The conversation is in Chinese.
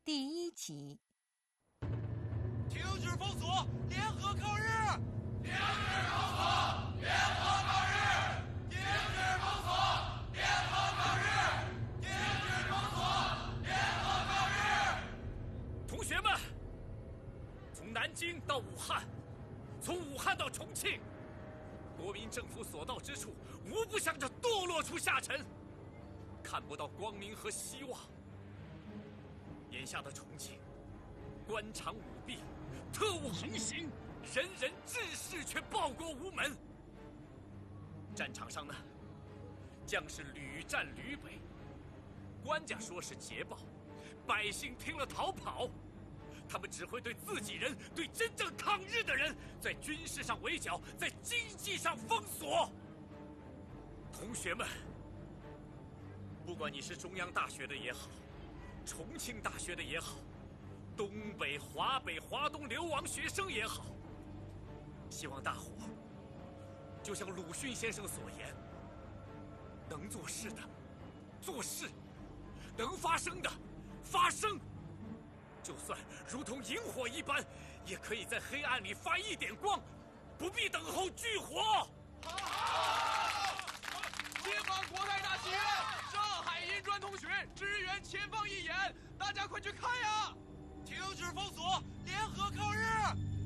第1集。 停止封锁，联合抗日！ 停止封锁，联合抗日！停止封锁，联合抗日！停止封锁，联合抗日！ 同学们，从南京到武汉，从武汉到重庆，国民政府所到之处，无不向着堕落处下沉，看不到光明和希望。眼下的重庆，官场舞弊，特务横行，人人志士却报国无门。战场上呢，将士屡战屡北，官家说是捷报，百姓听了逃跑。他们只会对自己人、对真正抗日的人，在军事上围剿，在经济上封锁。同学们，不管你是中央大学的也好，重庆大学的也好，东北、华北、华东流亡学生也好，希望大伙就像鲁迅先生所言，能做事的做事，能发声的发声。就算如同萤火一般，也可以在黑暗里发一点光，不必等候炬火。 解放国泰大戏院，上海银川同学支援前方义演，大家快去看呀！停止封锁，联合抗日！